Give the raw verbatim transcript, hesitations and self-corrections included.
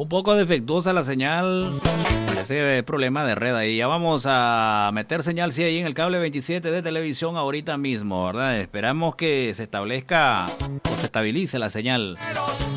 Un poco defectuosa la señal. Parece problema de red ahí. Ya vamos a meter señal sí ahí en el cable veintisiete de televisión ahorita mismo, ¿verdad? Esperamos que se establezca o se estabilice la señal.